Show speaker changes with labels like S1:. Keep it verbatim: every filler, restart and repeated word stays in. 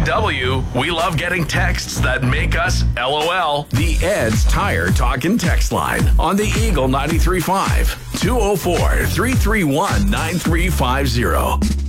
S1: W, we love getting texts that make us LOL. The Ed's Tire Talk and Text Line on the Eagle ninety-three point five, two oh four, three three one, nine three five zero.